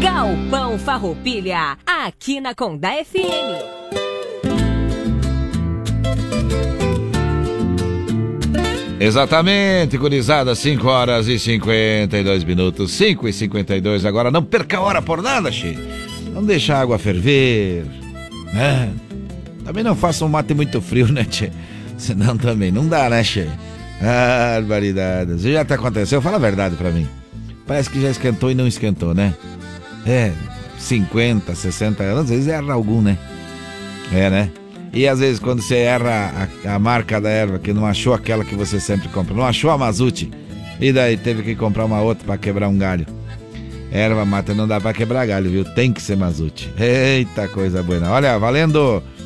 Galpão Farroupilha, aqui na Condá FM. Exatamente, gurizada, 5 horas e 52 minutos, 5h52 agora. Não perca a hora por nada, che. Não deixa a água ferver, né? Também não faça um mate muito frio, né, che? Senão também não dá, né, che? Barbaridade. Isso já tá acontecendo, fala a verdade pra mim. Parece que já esquentou e não esquentou, né? 50, 60 anos, às vezes erra algum, né? Né? E às vezes quando você erra a marca da erva, que não achou aquela que você sempre compra, não achou a Mazuti, e daí teve que comprar uma outra pra quebrar um galho. Erva mata não dá pra quebrar galho, viu? Tem que ser Mazuti. Eita, coisa boa. Olha, valendo